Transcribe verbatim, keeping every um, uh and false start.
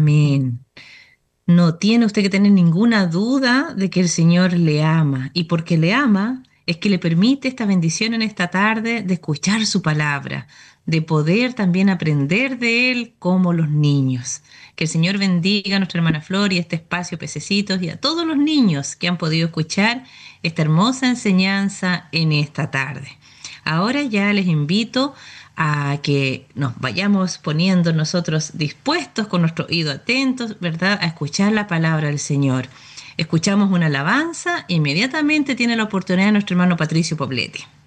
Amén. No tiene usted que tener ninguna duda de que el Señor le ama. Y porque le ama, es que le permite esta bendición en esta tarde de escuchar su palabra, de poder también aprender de Él como los niños. Que el Señor bendiga a nuestra hermana Flor y este espacio Pececitos y a todos los niños que han podido escuchar esta hermosa enseñanza en esta tarde. Ahora ya les invito a que nos vayamos poniendo nosotros dispuestos con nuestro oído atentos, ¿verdad?, a escuchar la palabra del Señor. Escuchamos una alabanza, inmediatamente tiene la oportunidad nuestro hermano Patricio Poblete.